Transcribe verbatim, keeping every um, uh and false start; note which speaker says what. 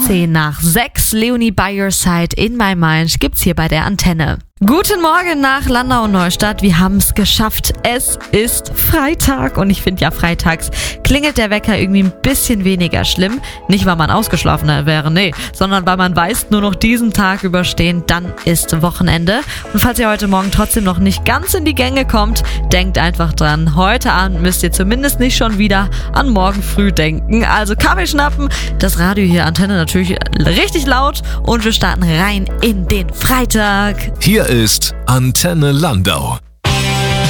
Speaker 1: zehn nach sechs. Leonie by your side in my mind gibt's hier bei der Antenne. Guten Morgen nach Landau und Neustadt. Wir haben es geschafft. Es ist Freitag und ich finde ja, freitags klingelt der Wecker irgendwie ein bisschen weniger schlimm. Nicht, weil man ausgeschlafener wäre, nee, sondern weil man weiß, nur noch diesen Tag überstehen, dann ist Wochenende. Und falls ihr heute Morgen trotzdem noch nicht ganz in die Gänge kommt, denkt einfach dran, heute Abend müsst ihr zumindest nicht schon wieder an morgen früh denken. Also Kaffee schnappen, das Radio hier, Antenne natürlich richtig laut und wir starten rein in den Freitag.
Speaker 2: Hier ist Antenne Landau.